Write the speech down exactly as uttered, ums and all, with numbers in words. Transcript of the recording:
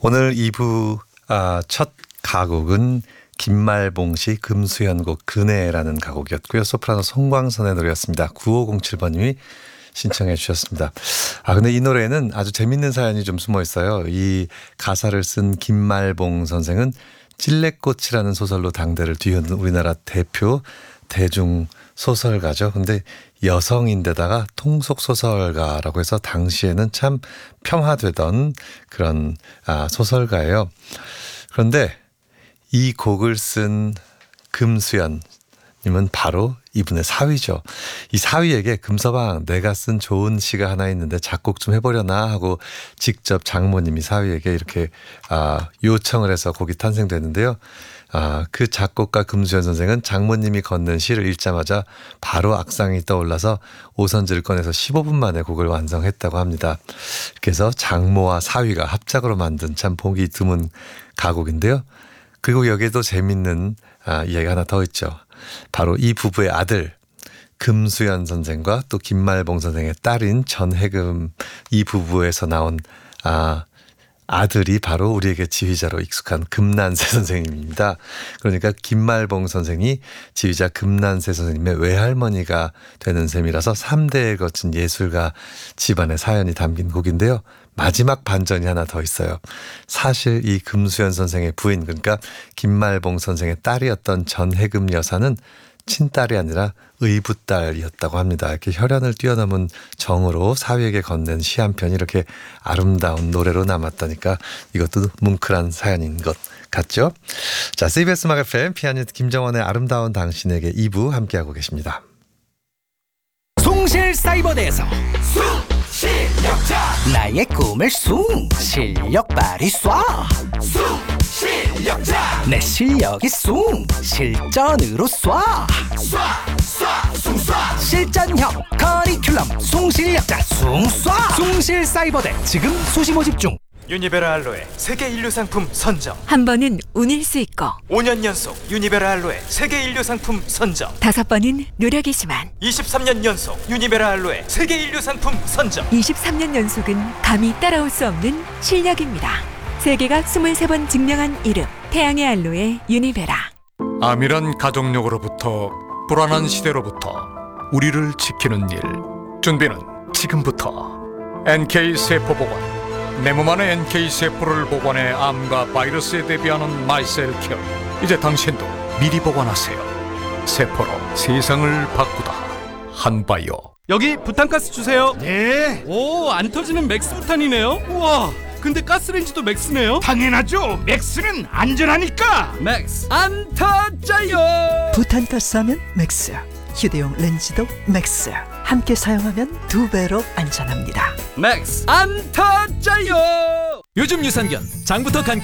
오늘 이 부 아, 첫 가곡은 김말봉 씨 금수현곡 그네라는 가곡이었고요. 소프라노 송광선의 노래였습니다. 구오공칠 번님이 신청해 주셨습니다. 아 근데 이 노래에는 아주 재밌는 사연이 좀 숨어 있어요. 이 가사를 쓴 김말봉 선생은 찔레꽃이라는 소설로 당대를 뒤흔든 우리나라 대표 대중 소설가죠. 근데 여성인데다가 통속소설가라고 해서 당시에는 참 폄하되던 그런 아, 소설가예요. 그런데 이 곡을 쓴 금수연 님은 바로 이분의 사위죠. 이 사위에게 금서방 내가 쓴 좋은 시가 하나 있는데 작곡 좀 해보려나 하고 직접 장모님이 사위에게 이렇게 아, 요청을 해서 곡이 탄생됐는데요. 아, 그 작곡가 금수연 선생은 장모님이 건넨 시를 읽자마자 바로 악상이 떠올라서 오선지를 꺼내서 십오 분 만에 곡을 완성했다고 합니다. 그래서 장모와 사위가 합작으로 만든 참 보기 드문 가곡인데요. 그리고 여기에도 재밌는 아, 이야기 하나 더 있죠. 바로 이 부부의 아들 금수연 선생과 또 김말봉 선생의 딸인 전혜금 이 부부에서 나온 아, 아들이 바로 우리에게 지휘자로 익숙한 금난세 선생님입니다. 그러니까 김말봉 선생이 지휘자 금난세 선생님의 외할머니가 되는 셈이라서 삼 대에 거친 예술가 집안의 사연이 담긴 곡인데요. 마지막 반전이 하나 더 있어요. 사실 이 금수연 선생의 부인 그러니까 김말봉 선생의 딸이었던 전혜금 여사는 친딸이 아니라 의붓딸이었다고 합니다. 이렇게 혈연을 뛰어넘은 정으로 사위에게 건넨 시 한 편이 이렇게 아름다운 노래로 남았다니까 이것도 뭉클한 사연인 것 같죠? 자, 씨비에스 음악 에프엠 피아니스트 김정원의 아름다운 당신에게 이 부 함께하고 계십니다. 숭실사이버대에서 숭실력자 나의 꿈을 숭 실력 발휘 쏴 숭실력자 내 실력이 숭 실전으로 쏴 쏴 쏴 숭 쏴 실전형 커리큘럼 숭실력자 숭 쏴 숭실사이버대 지금 수시 모집 중. 유니베라 알로에 세계 인류 상품 선정. 한 번은 운일 수 있고 오 년 연속 유니베라 알로에 세계 인류 상품 선정. 다섯 번은 노력이지만 이십삼 년 연속 유니베라 알로에 세계 인류 상품 선정. 이십삼 년 연속은 감히 따라올 수 없는 실력입니다. 세계가 이십삼 번 증명한 이름 태양의 알로에 유니베라. 암이란 가족력으로부터 불안한 시대로부터 우리를 지키는 일 준비는 지금부터 엔케이 세포보건 내 몸 안의 엔케이 세포를 보관해 암과 바이러스에 대비하는 마이셀 케어 이제 당신도 미리 보관하세요. 세포로 세상을 바꾸다 한바이오. 여기 부탄가스 주세요. 네. 오, 안 터지는 맥스 부탄이네요. 우와, 근데 가스레인지도 맥스네요. 당연하죠. 맥스는 안전하니까. 맥스 안 터져요. 부탄가스 하면 맥스, 휴대용 렌즈도 맥스. 함께 사용하면 두 배로 안전합니다. 맥스 안 터져요. 요즘 유산균 장부터 간